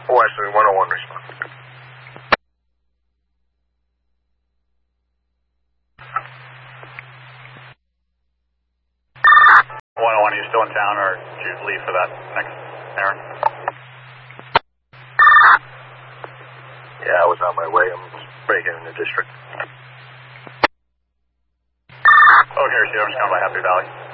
Wesley, 101 respond. 101, are you still in town, or did you leave for that next errand? Yeah, I was on my way. I'm breaking in the district. Oh, here, see, I'm just going by Happy Valley.